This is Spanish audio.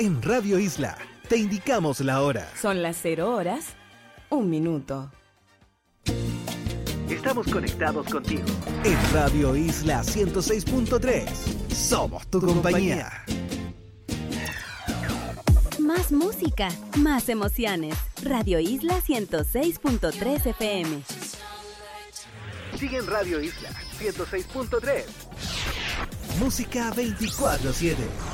En Radio Isla te indicamos la hora. Son las 0:01. Estamos conectados contigo. En Radio Isla 106.3. Somos tu compañía. Más música, más emociones. Radio Isla 106.3 FM. Sigue en Radio Isla 106.3. Música 24/7.